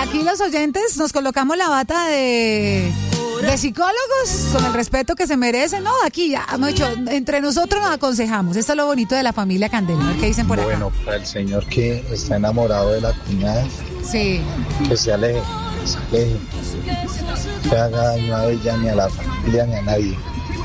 aquí los oyentes nos colocamos la bata de psicólogos con el respeto que se merecen. No, aquí ya hemos hecho, entre nosotros nos aconsejamos. Esto es lo bonito de la familia Candela. A ver qué dicen por acá. Bueno, para el señor que está enamorado de la cuñada, Sí. que se aleje, que haga daño a ella, ni a la familia, ni a nadie.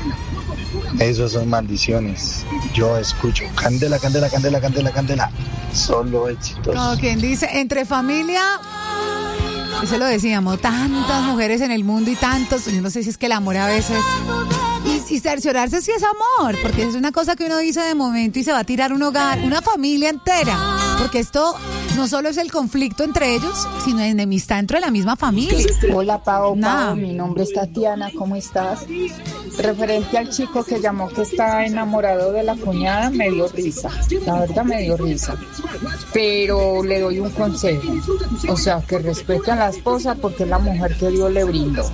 Eso son maldiciones. Yo escucho Candela, Candela, Candela, Candela, Candela. Solo éxitos. Como quien dice, entre familia, eso lo decíamos, tantas mujeres en el mundo y tantos, yo no sé si es que el amor a veces, y cerciorarse si es amor, porque es una cosa que uno dice de momento y se va a tirar un hogar, una familia entera, porque esto no solo es el conflicto entre ellos, sino enemistad dentro de la misma familia. Hola Pau, mi nombre es Tatiana, ¿cómo estás? Referente al chico que llamó que está enamorado de la cuñada, me dio risa, la verdad me dio risa, pero le doy un consejo, o sea, que respete a la esposa porque es la mujer que Dios le brindó.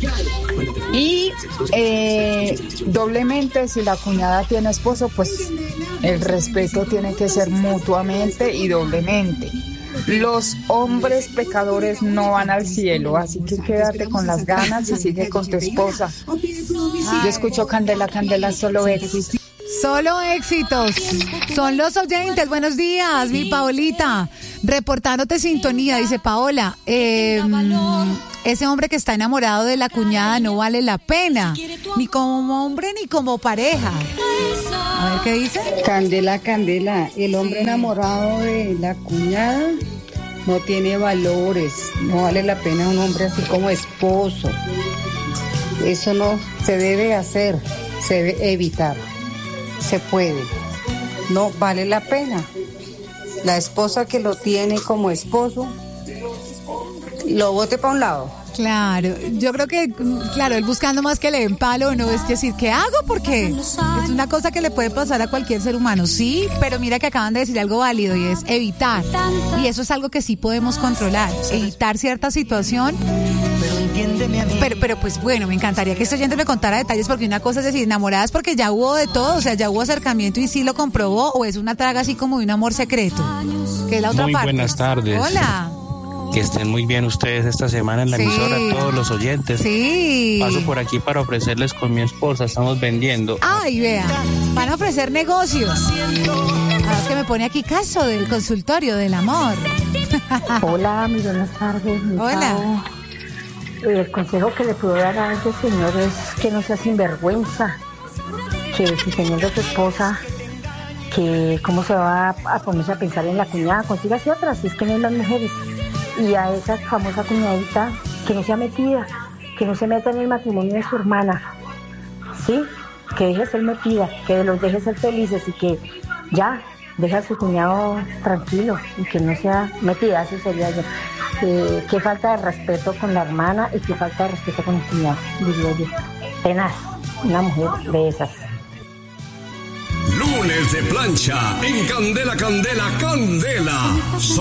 Y doblemente, si la cuñada tiene esposo, pues el respeto tiene que ser mutuamente y doblemente. Los hombres pecadores no van al cielo, así que quédate con las ganas y sigue con tu esposa. Yo escucho Candela, Candela, solo éxitos. Solo éxitos. Son los oyentes. Buenos días, mi Paolita. Reportándote sintonía, dice Paola. Ese hombre que está enamorado de la cuñada no vale la pena, ni como hombre ni como pareja. A ver qué dice. Candela, Candela, el hombre enamorado de la cuñada no tiene valores, no vale la pena un hombre así como esposo. Eso no se debe hacer, se debe evitar. Se puede, no vale la pena. La esposa que lo tiene como esposo lo bote para un lado. Claro, yo creo que, claro, él buscando más que le den palo, no es decir, ¿qué hago? Porque es una cosa que le puede pasar a cualquier ser humano, sí, pero mira que acaban de decir algo válido y es evitar. Y eso es algo que sí podemos controlar, evitar cierta situación. Pero pues bueno, me encantaría que este oyente me contara detalles, porque una cosa es decir, enamoradas porque ya hubo de todo, o sea, ya hubo acercamiento y sí lo comprobó, o es una traga así como de un amor secreto, que es la otra muy parte. Buenas tardes. Hola. Que estén muy bien ustedes esta semana en la emisora, todos los oyentes. Sí. Paso por aquí para ofrecerles con mi esposa, estamos vendiendo. Ay, vean, van a ofrecer negocios. Ahora es que me pone aquí caso del consultorio del amor. Hola, muy buenas tardes. Hola. El consejo que le puedo dar a ese señor es que no sea sinvergüenza, que si teniendo su esposa, que cómo se va a ponerse a pensar en la cuñada, consígase otra, si es que no hay las mujeres. Y a esa famosa cuñadita, que no sea metida, que no se meta en el matrimonio de su hermana, ¿sí? Que deje ser metida, que los deje ser felices y que ya deje a su cuñado tranquilo y que no sea metida, eso sería yo. Qué falta de respeto con la hermana y qué falta de respeto con el cuñado, diría yo. Tenaz, una mujer de esas. Lunes de plancha en Candela, Candela, Candela.